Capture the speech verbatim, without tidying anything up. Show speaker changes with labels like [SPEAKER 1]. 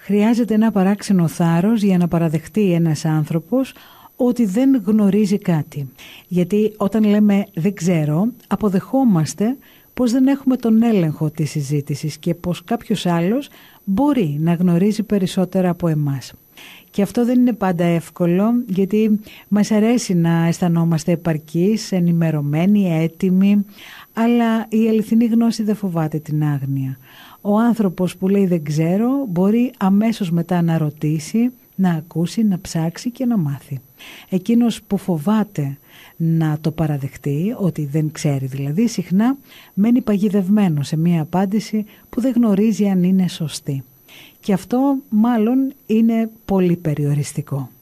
[SPEAKER 1] Χρειάζεται ένα παράξενο θάρρος για να παραδεχτεί ένας άνθρωπος ότι δεν γνωρίζει κάτι. Γιατί όταν λέμε δεν ξέρω, αποδεχόμαστε πως δεν έχουμε τον έλεγχο της συζήτησης και πως κάποιος άλλος μπορεί να γνωρίζει περισσότερα από εμάς. Και αυτό δεν είναι πάντα εύκολο, γιατί μας αρέσει να αισθανόμαστε επαρκείς, ενημερωμένοι, έτοιμοι, αλλά η αληθινή γνώση δεν φοβάται την άγνοια. Ο άνθρωπος που λέει δεν ξέρω μπορεί αμέσως μετά να ρωτήσει, να ακούσει, να ψάξει και να μάθει. Εκείνος που φοβάται να το παραδεχτεί, ότι δεν ξέρει δηλαδή, συχνά μένει παγιδευμένο σε μία απάντηση που δεν γνωρίζει αν είναι σωστή. Και αυτό μάλλον είναι πολύ περιοριστικό.